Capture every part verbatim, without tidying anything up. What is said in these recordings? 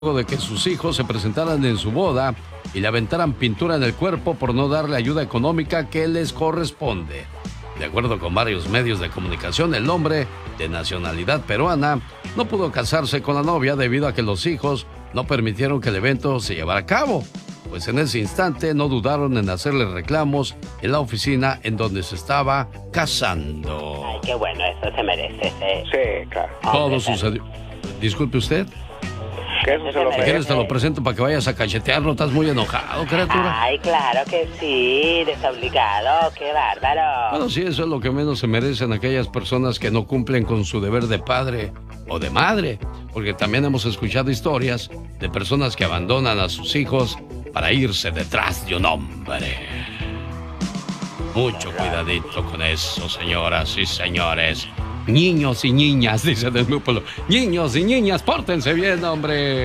luego de que sus hijos se presentaran en su boda y le aventaran pintura en el cuerpo por no darle ayuda económica que les corresponde. De acuerdo con varios medios de comunicación, el hombre, de nacionalidad peruana, no pudo casarse con la novia debido a que los hijos no permitieron que el evento se llevara a cabo. Pues en ese instante no dudaron en hacerle reclamos en la oficina en donde se estaba casando. Ay, qué bueno, eso se merece. Sí, sí claro. Todo sucedió. Disculpe usted. Que eso se lo Si quieres te lo presento para que vayas a cachetearlo. Estás muy enojado, criatura. Ay, claro que sí, desobligado, qué bárbaro. Bueno, sí, eso es lo que menos se merecen aquellas personas que no cumplen con su deber de padre o de madre. Porque también hemos escuchado historias de personas que abandonan a sus hijos para irse detrás de un hombre. Mucho cuidadito con eso, señoras y señores. Niños y niñas, dice del mi pueblo. Niños y niñas, pórtense bien, hombre.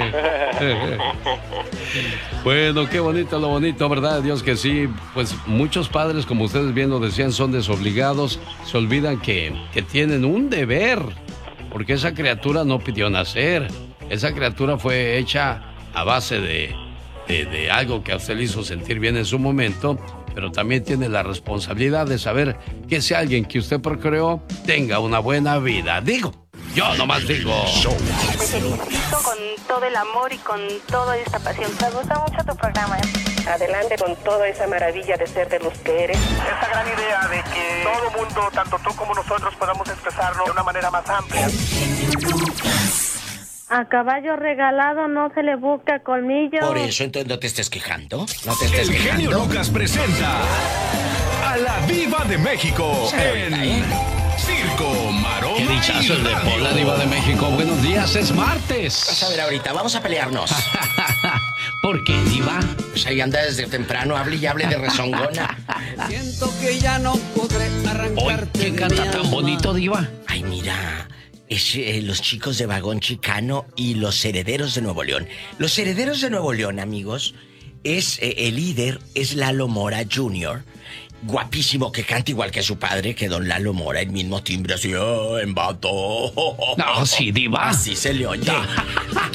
Bueno, qué bonito lo bonito, ¿verdad? Dios que sí. Pues muchos padres, como ustedes bien lo decían, son desobligados. Se olvidan que, que tienen un deber. Porque esa criatura no pidió nacer. Esa criatura fue hecha a base de, de, de algo que a usted le hizo sentir bien en su momento. Pero también tiene la responsabilidad de saber que ese alguien que usted procreó tenga una buena vida. Digo, yo nomás digo. Te felicito con todo el amor y con toda esta pasión. Me gusta mucho tu programa. Adelante con toda esa maravilla de ser de los que eres. Esta gran idea de que todo mundo, tanto tú como nosotros, podamos expresarlo de una manera más amplia. A caballo regalado no se le busca colmillo. Por eso, entonces, ¿no te estés quejando? ¿No te estés El quejando? genio Lucas presenta a la Diva de México en ¿eh? Circo, Maroma Qué dichazo el de y Radio. la Diva de México. Buenos días, es martes. Vas a ver ahorita, vamos a pelearnos. ¿Por qué, Diva? Pues ahí anda desde temprano, hable y hable de rezongona. Siento que ya no podré Hoy, arrancarte. ¿quién de canta mi tan alma. bonito, Diva? Ay, mira, es eh, los chicos de Vagón Chicano y los Herederos de Nuevo León. Los Herederos de Nuevo León, amigos, es eh, el líder es Lalo Mora junior Guapísimo, que canta igual que su padre, que don Lalo Mora, el mismo timbre así, oh, en vato. No, sí, Diva. Así se le oye.